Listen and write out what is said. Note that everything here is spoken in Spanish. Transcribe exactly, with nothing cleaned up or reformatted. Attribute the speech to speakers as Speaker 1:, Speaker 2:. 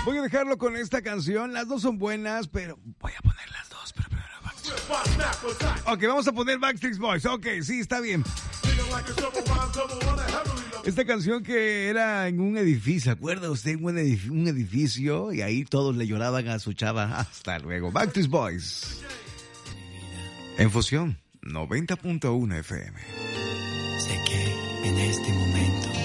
Speaker 1: Voy a dejarlo con esta canción. Las dos son buenas, pero voy a poner las dos, pero primero Backstreet. Ok, vamos a poner Backstreet Boys. Ok, sí, está bien. Esta canción que era en un edificio, ¿se acuerda usted? En un edificio, un edificio y ahí todos le lloraban a su chava. Hasta luego. Backstreet Boys. En Fusión noventa punto uno F M.
Speaker 2: Sé que en este momento